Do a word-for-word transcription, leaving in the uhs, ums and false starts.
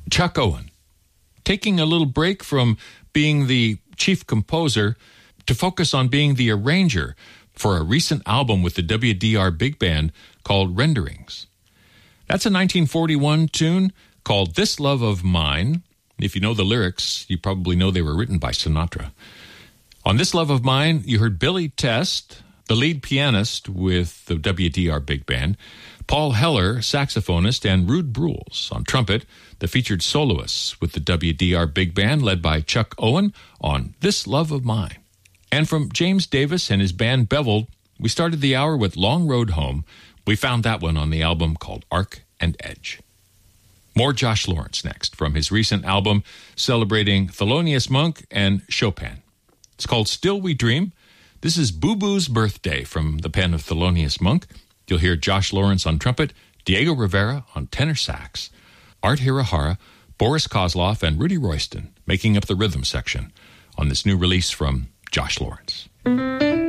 Chuck Owen, taking a little break from being the chief composer to focus on being the arranger for a recent album with the W D R Big Band called Renderings. That's a nineteen forty-one tune called This Love of Mine. If you know the lyrics, you probably know they were written by Sinatra. On This Love of Mine, you heard Billy Test, the lead pianist with the W D R Big Band, Paul Heller, saxophonist, and Rude Brules on trumpet, the featured soloists with the W D R Big Band led by Chuck Owen on This Love of Mine. And from James Davis and his band Beveled, we started the hour with Long Road Home. We found that one on the album called Arc and Edge. More Josh Lawrence next from his recent album celebrating Thelonious Monk and Chopin. It's called Still We Dream. This is Boo Boo's Birthday from the pen of Thelonious Monk. You'll hear Josh Lawrence on trumpet, Diego Rivera on tenor sax, Art Hirahara, Boris Kozloff, and Rudy Royston making up the rhythm section on this new release from Josh Lawrence.